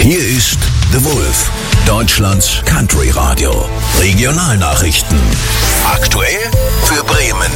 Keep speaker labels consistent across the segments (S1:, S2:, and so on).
S1: Hier ist The Wolf, Deutschlands Country Radio. Regionalnachrichten. Aktuell für Bremen.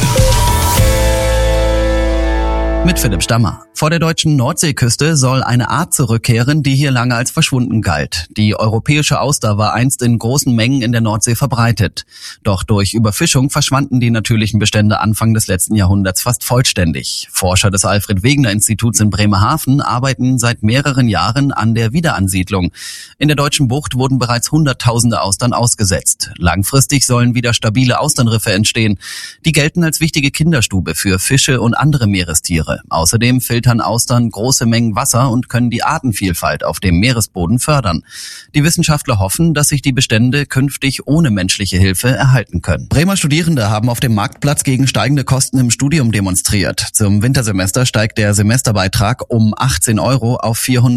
S2: Mit Philipp Stammer. Vor der deutschen Nordseeküste soll eine Art zurückkehren, die hier lange als verschwunden galt. Die europäische Auster war einst in großen Mengen in der Nordsee verbreitet. Doch durch Überfischung verschwanden die natürlichen Bestände Anfang des letzten Jahrhunderts fast vollständig. Forscher des Alfred-Wegener-Instituts in Bremerhaven arbeiten seit mehreren Jahren an der Wiederansiedlung. In der deutschen Bucht wurden bereits Hunderttausende Austern ausgesetzt. Langfristig sollen wieder stabile Austernriffe entstehen. Die gelten als wichtige Kinderstube für Fische und andere Meerestiere. Außerdem filtern Austern große Mengen Wasser und können die Artenvielfalt auf dem Meeresboden fördern. Die Wissenschaftler hoffen, dass sich die Bestände künftig ohne menschliche Hilfe erhalten können. Bremer Studierende haben auf dem Marktplatz gegen steigende Kosten im Studium demonstriert. Zum Wintersemester steigt der Semesterbeitrag um 18 € auf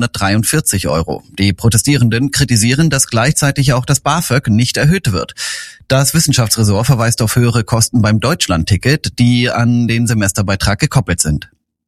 S2: 443 €. Die Protestierenden kritisieren, dass gleichzeitig auch das BAföG nicht erhöht wird. Das Wissenschaftsressort verweist auf höhere Kosten beim Deutschlandticket, die an den Semesterbeitrag gekoppelt sind.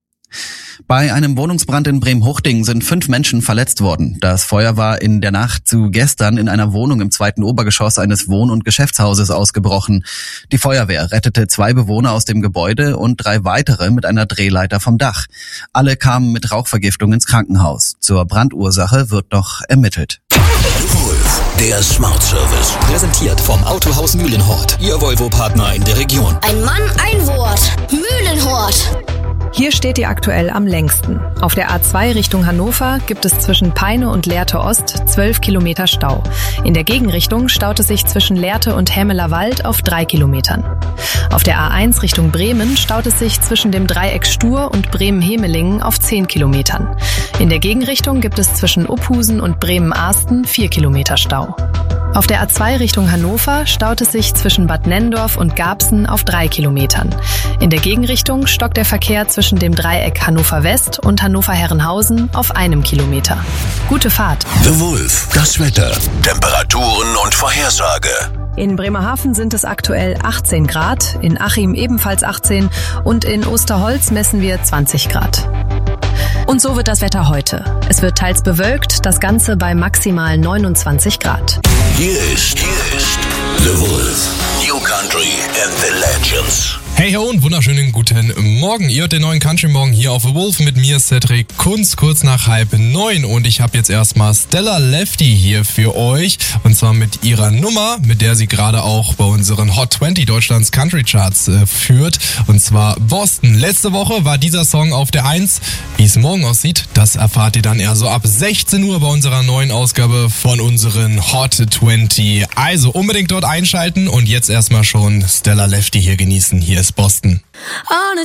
S2: Bei einem Wohnungsbrand in Bremen-Huchting sind 5 Menschen verletzt worden. Das Feuer war in der Nacht zu gestern in einer Wohnung im 2. Obergeschoss eines Wohn- und Geschäftshauses ausgebrochen. Die Feuerwehr rettete 2 Bewohner aus dem Gebäude und 3 weitere mit einer Drehleiter vom Dach. Alle kamen mit Rauchvergiftung ins Krankenhaus. Zur Brandursache wird noch ermittelt.
S1: Wolf, der Smart Service.
S3: Präsentiert vom Autohaus Mühlenhort, Ihr Volvo-Partner in der Region.
S4: Ein Mann, ein Wort. Mühlenhort.
S5: Hier steht ihr aktuell am längsten. Auf der A2 Richtung Hannover gibt es zwischen Peine und Lehrte Ost 12 Kilometer Stau. In der Gegenrichtung staut es sich zwischen Lehrte und Hämeler Wald auf 3 Kilometern. Auf der A1 Richtung Bremen staut es sich zwischen dem Dreieck Stur und Bremen-Hemelingen auf 10 Kilometern. In der Gegenrichtung gibt es zwischen Uphusen und Bremen-Arsten 4 Kilometer Stau. Auf der A2 Richtung Hannover staut es sich zwischen Bad Nenndorf und Garbsen auf 3 Kilometern. In der Gegenrichtung stockt der Verkehr zwischen dem Dreieck Hannover West und Hannover-Herrenhausen auf 1 Kilometer. Gute Fahrt.
S1: The Wolf, das Wetter, Temperaturen und Vorhersage.
S5: In Bremerhaven sind es aktuell 18 Grad, in Achim ebenfalls 18 und in Osterholz messen wir 20 Grad. Und so wird das Wetter heute. Es wird teils bewölkt, das Ganze bei maximal 29 Grad.
S1: Hier ist The Wolf, New Country and the Legends.
S6: Hey ho und wunderschönen guten Morgen. Ihr hört den neuen Country Morgen hier auf The Wolf mit mir, Cedric Kunz, kurz nach 8:30. Und ich habe jetzt erstmal Stella Lefty hier für euch. Und zwar mit ihrer Nummer, mit der sie gerade auch bei unseren Hot 20 Deutschlands Country Charts führt. Und zwar Boston. Letzte Woche war dieser Song auf der 1. Wie es morgen aussieht, das erfahrt ihr dann eher so ab 16 Uhr bei unserer neuen Ausgabe von unseren Hot 20. Also unbedingt dort einschalten und jetzt erstmal schon Stella Lefty hier genießen. Hier ist Boston.
S4: On a